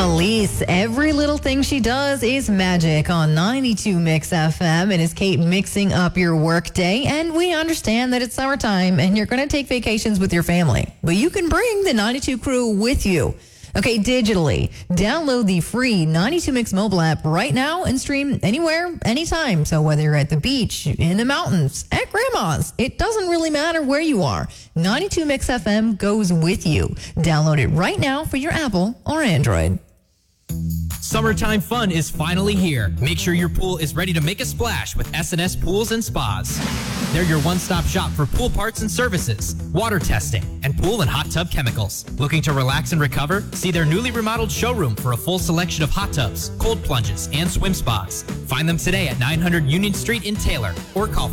Elise, every little thing she does is magic on 92 Mix FM. It is Kate mixing up your work day, and we understand that it's summertime and you're going to take vacations with your family, but you can bring the 92 crew with you. Okay, digitally, download the free 92 Mix mobile app right now and stream anywhere, anytime. So whether you're at the beach, in the mountains, at grandma's, it doesn't really matter where you are. 92 Mix FM goes with you. Download it right now for your Apple or Android. Summertime fun is finally here. Make sure your pool is ready to make a splash with S&S Pools and Spas. They're your one-stop shop for pool parts and services, water testing, and pool and hot tub chemicals. Looking to relax and recover? See their newly remodeled showroom for a full selection of hot tubs, cold plunges, and swim spas. Find them today at 900 Union Street in Taylor or call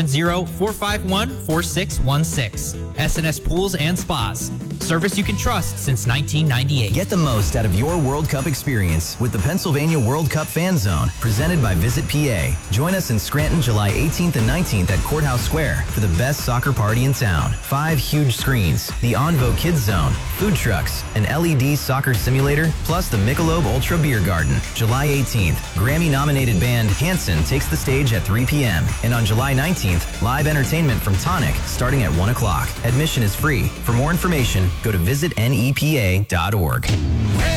570-451-4616. S&S Pools and Spas. Service you can trust since 1998. Get the most out of your World Cup experience with the Pennsylvania World Cup Fan Zone, presented by Visit PA. Join us in Scranton July 18th and 19th at Courthouse Square for the best soccer party in town. 5 huge screens, the Onvo Kids Zone, food trucks, an LED soccer simulator, plus the Michelob Ultra Beer Garden. July 18th, Grammy-nominated band Hanson takes the stage at 3 p.m. And on July 19th, live entertainment from Tonic starting at 1 o'clock. Admission is free. For more information, go to visitnepa.org.